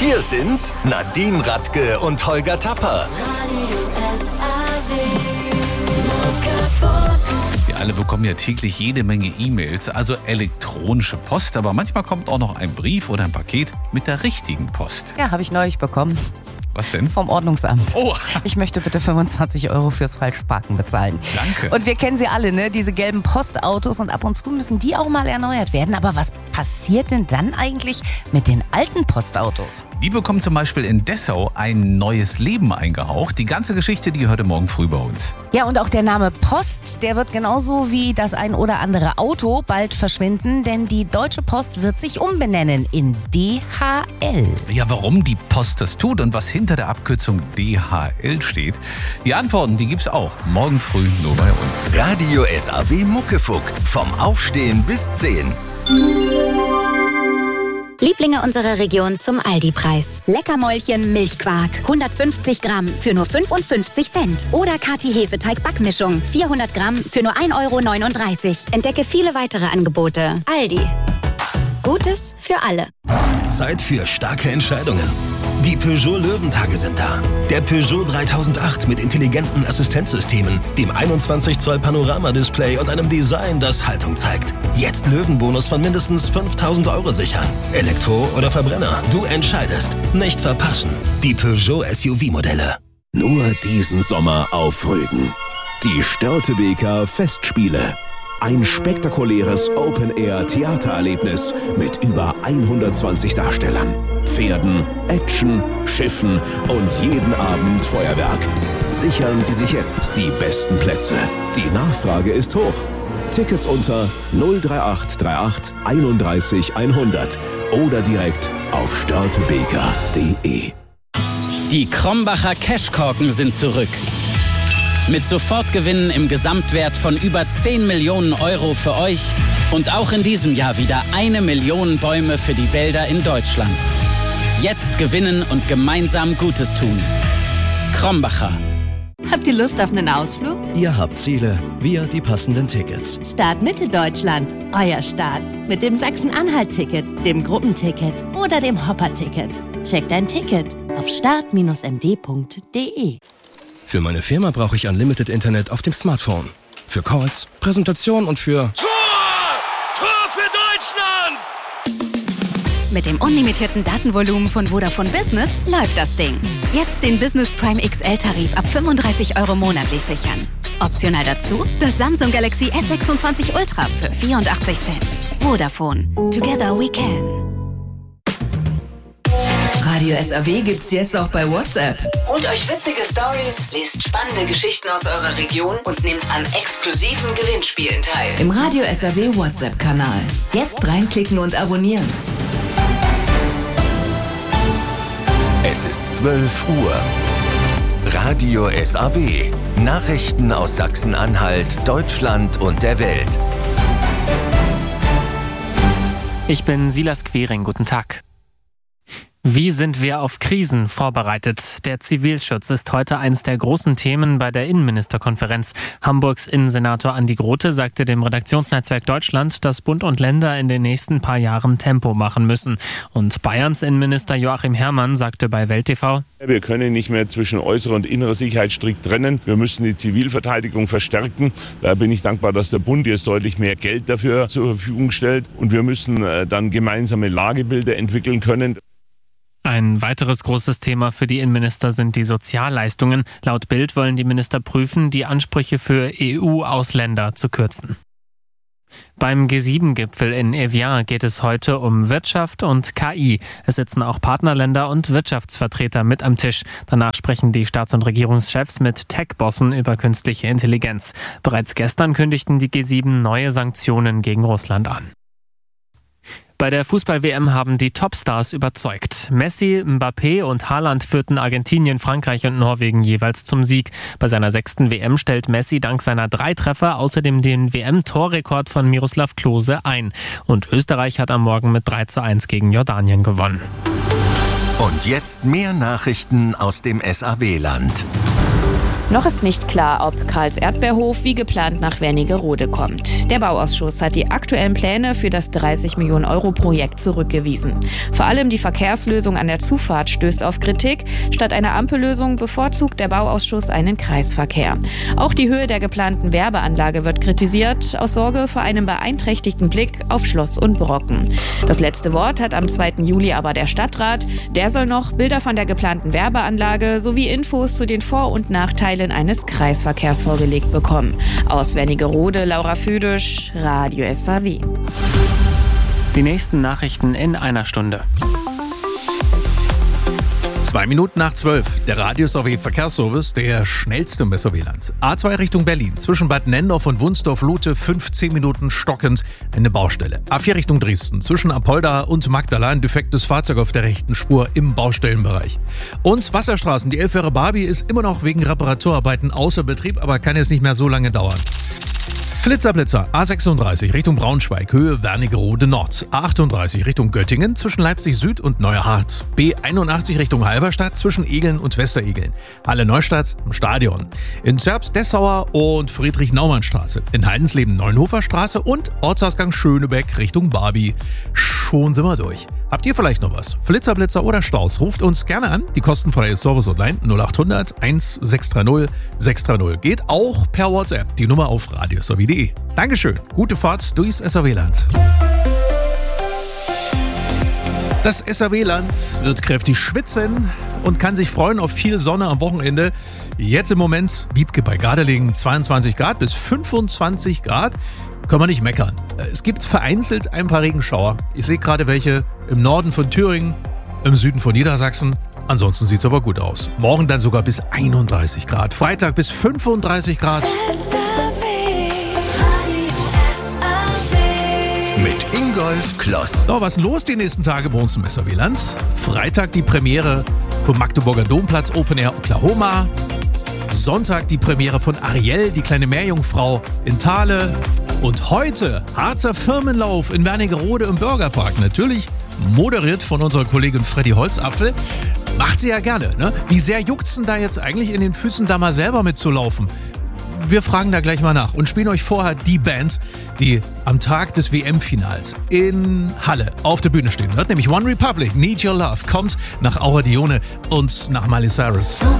Hier sind Nadine Radke und Holger Tapper. Wir alle bekommen ja täglich jede Menge E-Mails, also elektronische Post. Aber manchmal kommt auch noch ein Brief oder ein Paket mit der richtigen Post. Ja, habe ich neulich bekommen. Was denn? Vom Ordnungsamt. Oh. Ich möchte bitte 25 € fürs Falschparken bezahlen. Danke. Und wir kennen sie alle, ne? Diese gelben Postautos, und ab und zu müssen die auch mal erneuert werden. Aber was passiert denn dann eigentlich mit den alten Postautos? Die bekommen zum Beispiel in Dessau ein neues Leben eingehaucht. Die ganze Geschichte, die hört ihr morgen früh bei uns. Ja, und auch der Name Post, der wird genauso wie das ein oder andere Auto bald verschwinden, denn die Deutsche Post wird sich umbenennen in DHL. Ja, warum die Post das tut und was hinter der Abkürzung DHL steht, die Antworten, die gibt's auch morgen früh nur bei uns. Radio SAW Muckefuck. Vom Aufstehen bis 10. Lieblinge unserer Region zum Aldi-Preis. Leckermäulchen Milchquark, 150 Gramm für nur 55 Cent. Oder Kati Hefeteig-Backmischung, 400 Gramm für nur 1,39 €. Entdecke viele weitere Angebote. Aldi. Gutes für alle. Zeit für starke Entscheidungen. Die Peugeot Löwentage sind da. Der Peugeot 3008 mit intelligenten Assistenzsystemen, dem 21 Zoll Panoramadisplay und einem Design, das Haltung zeigt. Jetzt Löwenbonus von mindestens 5.000 € sichern. Elektro oder Verbrenner, du entscheidest. Nicht verpassen. Die Peugeot SUV-Modelle. Nur diesen Sommer auf Rügen. Die Störtebeker Festspiele. Ein spektakuläres Open-Air-Theatererlebnis mit über 120 Darstellern, Pferden, Action, Schiffen und jeden Abend Feuerwerk. Sichern Sie sich jetzt die besten Plätze. Die Nachfrage ist hoch. Tickets unter 03838 31 100 oder direkt auf störtebeker.de. Die Krombacher Cashkorken sind zurück. Mit Sofortgewinnen im Gesamtwert von über 10 Millionen € für euch und auch in diesem Jahr wieder 1 Million Bäume für die Wälder in Deutschland. Jetzt gewinnen und gemeinsam Gutes tun. Krombacher. Habt ihr Lust auf einen Ausflug? Ihr habt Ziele, wir die passenden Tickets. Start Mitteldeutschland, euer Start. Mit dem Sachsen-Anhalt-Ticket, dem Gruppenticket oder dem Hopper-Ticket. Checkt dein Ticket auf start-md.de. Für meine Firma brauche ich Unlimited Internet auf dem Smartphone. Für Calls, Präsentationen und für... Tor für Deutschland! Mit dem unlimitierten Datenvolumen von Vodafone Business läuft das Ding. Jetzt den Business Prime XL-Tarif ab 35 € monatlich sichern. Optional dazu das Samsung Galaxy S26 Ultra für 84 Cent. Vodafone. Together we can. Radio SAW gibt's jetzt auch bei WhatsApp. Holt euch witzige Stories, lest spannende Geschichten aus eurer Region und nehmt an exklusiven Gewinnspielen teil. Im Radio SAW WhatsApp-Kanal. Jetzt reinklicken und abonnieren. Es ist 12 Uhr. Radio SAW. Nachrichten aus Sachsen-Anhalt, Deutschland und der Welt. Ich bin Silas Quering. Guten Tag. Wie sind wir auf Krisen vorbereitet? Der Zivilschutz ist heute eines der großen Themen bei der Innenministerkonferenz. Hamburgs Innensenator Andi Grote sagte dem Redaktionsnetzwerk Deutschland, dass Bund und Länder in den nächsten paar Jahren Tempo machen müssen. Und Bayerns Innenminister Joachim Herrmann sagte bei Welt TV: Wir können nicht mehr zwischen äußerer und innerer Sicherheit strikt trennen. Wir müssen die Zivilverteidigung verstärken. Da bin ich dankbar, dass der Bund jetzt deutlich mehr Geld dafür zur Verfügung stellt. Und wir müssen dann gemeinsame Lagebilder entwickeln können. Ein weiteres großes Thema für die Innenminister sind die Sozialleistungen. Laut Bild wollen die Minister prüfen, die Ansprüche für EU-Ausländer zu kürzen. Beim G7-Gipfel in Evian geht es heute um Wirtschaft und KI. Es sitzen auch Partnerländer und Wirtschaftsvertreter mit am Tisch. Danach sprechen die Staats- und Regierungschefs mit Tech-Bossen über künstliche Intelligenz. Bereits gestern kündigten die G7 neue Sanktionen gegen Russland an. Bei der Fußball-WM haben die Topstars überzeugt. Messi, Mbappé und Haaland führten Argentinien, Frankreich und Norwegen jeweils zum Sieg. Bei seiner 6. WM stellt Messi dank seiner 3 Treffer außerdem den WM-Torrekord von Miroslav Klose ein. Und Österreich hat am Morgen mit 3:1 gegen Jordanien gewonnen. Und jetzt mehr Nachrichten aus dem SAW-Land. Noch ist nicht klar, ob Karls Erdbeerhof wie geplant nach Wernigerode kommt. Der Bauausschuss hat die aktuellen Pläne für das 30-Millionen-Euro-Projekt zurückgewiesen. Vor allem die Verkehrslösung an der Zufahrt stößt auf Kritik. Statt einer Ampellösung bevorzugt der Bauausschuss einen Kreisverkehr. Auch die Höhe der geplanten Werbeanlage wird kritisiert, aus Sorge vor einem beeinträchtigten Blick auf Schloss und Brocken. Das letzte Wort hat am 2. Juli aber der Stadtrat. Der soll noch Bilder von der geplanten Werbeanlage sowie Infos zu den Vor- und Nachteilen eines Kreisverkehrs vorgelegt bekommen. Aus Wernigerode, Laura Födisch, Radio SAW. Die nächsten Nachrichten in einer Stunde. 2 Minuten nach 12. Der Radio SAW Verkehrsservice, der schnellste im SAW-Land. A2 Richtung Berlin. Zwischen Bad Nenndorf und Wunsdorf-Lute 15 Minuten stockend eine Baustelle. A4 Richtung Dresden. Zwischen Apolda und Magdala ein defektes Fahrzeug auf der rechten Spur im Baustellenbereich. Und Wasserstraßen. Die Elfähre Barbie ist immer noch wegen Reparaturarbeiten außer Betrieb, aber kann jetzt nicht mehr so lange dauern. Flitzer A36 Richtung Braunschweig, Höhe Wernigerode Nord. A38 Richtung Göttingen zwischen Leipzig Süd und Neuerhardt. B81 Richtung Halberstadt zwischen Egeln und Westeregeln. Halle Neustadt im Stadion. In Zerbst-Dessauer und Friedrich-Naumann-Straße. In Heidensleben Neunhofer Straße und Ortsausgang Schönebeck Richtung Barbie. Schon sind wir durch. Habt ihr vielleicht noch was? Flitzer oder Staus? Ruft uns gerne an. Die kostenfreie Service-Hotline 0800 1630 630. Geht auch per WhatsApp. Die Nummer auf radiosaw.de. Dankeschön. Gute Fahrt durchs SAW-Land. Das SAW-Land wird kräftig schwitzen und kann sich freuen auf viel Sonne am Wochenende. Jetzt im Moment Wiebke bei gerade liegen 22 Grad bis 25 Grad. Kann man nicht meckern. Es gibt vereinzelt ein paar Regenschauer. Ich sehe gerade welche im Norden von Thüringen, im Süden von Niedersachsen. Ansonsten sieht es aber gut aus. Morgen dann sogar bis 31 Grad. Freitag bis 35 Grad. Mit Ingolf Kloss. So, was ist denn los die nächsten Tage bei uns im SAW-Land? Freitag die Premiere vom Magdeburger Domplatz Open Air Oklahoma. Sonntag die Premiere von Ariel, die kleine Meerjungfrau in Thale. Und heute Harzer Firmenlauf in Wernigerode im Bürgerpark. Natürlich moderiert von unserer Kollegin Freddy Holzapfel. Macht sie ja gerne, ne? Wie sehr juckt's denn da jetzt eigentlich in den Füßen, da mal selber mitzulaufen? Wir fragen da gleich mal nach und spielen euch vorher die Band, die am Tag des WM-Finals in Halle auf der Bühne stehen wird. Nämlich One Republic, Need Your Love, kommt nach Aura Dione und nach Miley Cyrus.